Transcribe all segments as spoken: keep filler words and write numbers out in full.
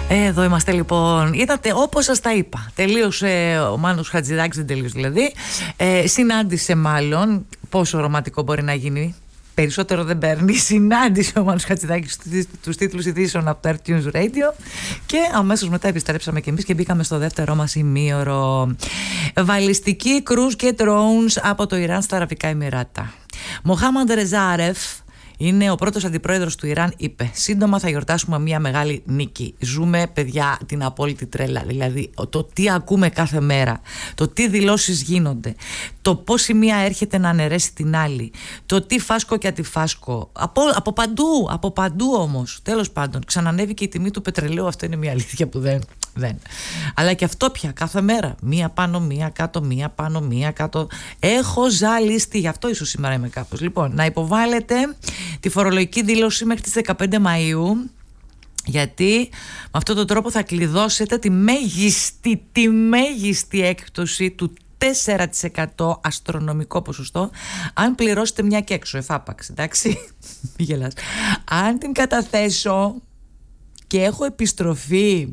Εδώ είμαστε λοιπόν. Είδατε, όπως σας τα είπα. Τελείωσε ο Μάνος Χατζηδάκης, δεν τελείωσε δηλαδή. Ε, συνάντησε μάλλον. Πόσο ρομαντικό μπορεί να γίνει. Περισσότερο δεν παίρνει. Συνάντησε ο Μάνος Χατζηδάκης τους τίτλους ειδήσεων από το Earth News Radio. Και αμέσως μετά επιστρέψαμε και εμείς και μπήκαμε στο δεύτερό μας ημίωρο. Βαλιστική κρούς και drones από το Ιράν στα Αραβικά Εμιράτα. Μοχάμαντ Ρεζάρεφ είναι ο πρώτος αντιπρόεδρος του Ιράν, είπε: σύντομα θα γιορτάσουμε μια μεγάλη νίκη. Ζούμε, παιδιά, την απόλυτη τρέλα. Δηλαδή, το τι ακούμε κάθε μέρα, το τι δηλώσεις γίνονται, το πώς η μία έρχεται να αναιρέσει την άλλη, το τι φάσκο και αντιφάσκο. Από, από παντού, από παντού όμως. Τέλος πάντων, ξανανέβηκε η τιμή του πετρελαίου. Αυτό είναι μια αλήθεια που δεν. δεν. Αλλά και αυτό πια κάθε μέρα. Μία πάνω, μία κάτω, μία πάνω, μία κάτω. Έχω ζαλιστεί. Γι' αυτό ίσως σήμερα είμαι κάπως. Λοιπόν, να υποβάλλετε τη φορολογική δήλωση μέχρι τις δεκαπέντε Μαΐου, γιατί με αυτόν τον τρόπο θα κλειδώσετε τη μέγιστη, τη μέγιστη έκπτωση του τέσσερα τοις εκατό, αστρονομικό ποσοστό, αν πληρώσετε μια και έξω εφάπαξ, εντάξει. Μη γελάς. Αν την καταθέσω και έχω επιστροφή,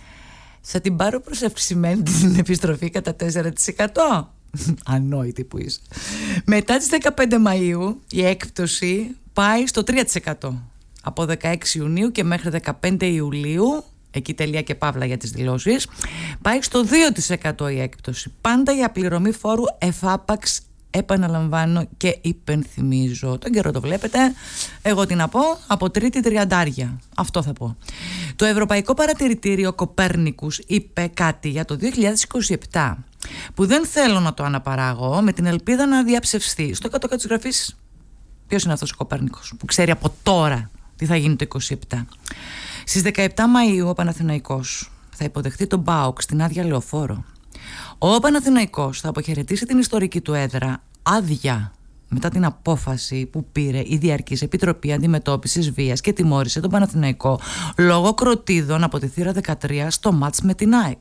θα την πάρω προς αυξημένη την επιστροφή κατά τέσσερα τοις εκατό. Ανόητη που είσαι. Μετά τις δεκαπέντε Μαΐου η έκπτωση πάει στο τρία τοις εκατό. Από δεκαέξι Ιουνίου και μέχρι δεκαπέντε Ιουλίου, εκεί τελεία και παύλα για τις δηλώσεις, πάει στο δύο τοις εκατό η έκπτωση. Πάντα η απληρωμή φόρου εφάπαξ, επαναλαμβάνω και υπενθυμίζω. Τον καιρό το βλέπετε. Εγώ τι να πω, από Τρίτη τριαντάρια. Αυτό θα πω. Το Ευρωπαϊκό Παρατηρητήριο Κοπέρνικους είπε κάτι για το δύο χιλιάδες είκοσι επτά που δεν θέλω να το αναπαράγω, με την ελπίδα να διαψευστεί. Στο κάτω-κάτω της γραφής, ποιος είναι αυτός ο Κοπέρνικος που ξέρει από τώρα τι θα γίνει το είκοσι επτά. Στις δεκαεπτά Μαΐου ο Παναθηναϊκός θα υποδεχτεί τον ΠΑΟΚ στην άδεια λεωφόρο. Ο Παναθηναϊκός θα αποχαιρετήσει την ιστορική του έδρα άδεια μετά την απόφαση που πήρε η Διαρκής Επιτροπή Αντιμετώπισης Βίας και τιμώρησε τον Παναθηναϊκό λόγω κροτίδων από τη θύρα δεκατρία στο μάτς με την ΑΕΚ.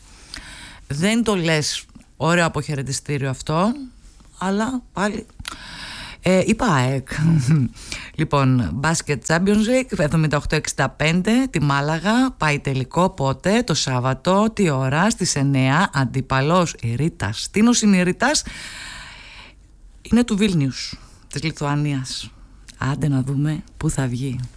Δεν το λες ωραίο αποχαιρετιστήριο αυτό, αλλά πάλι ε, είπα ΑΕΚ. Λοιπόν, Basket Champions League εβδομήντα οκτώ εξήντα πέντε, τη Μάλαγα πάει τελικό. Πότε? Το Σάββατο. Τι ώρα? Στις εννιά. Αντίπαλος η Ρίτας. Τίνος είναι η Ρίτας? Είναι του Βίλνιους, της Λιθουανίας. Άντε να δούμε πού θα βγει.